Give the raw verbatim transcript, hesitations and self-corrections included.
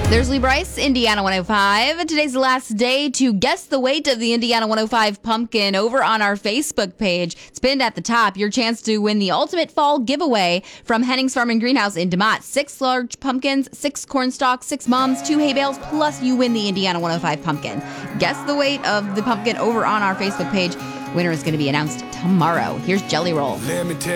There's Lee Bryce, Indiana one oh five. Today's the last day to guess the weight of the Indiana one oh five pumpkin over on our Facebook page. It's pinned at the top. Your chance to win the ultimate fall giveaway from Hennings Farm and Greenhouse in DeMott. Six large pumpkins, six corn stalks, six mums, two hay bales, plus you win the Indiana one oh five pumpkin. Guess the weight of the pumpkin over on our Facebook page. Winner is going to be announced tomorrow. Here's Jelly Roll. Let me tell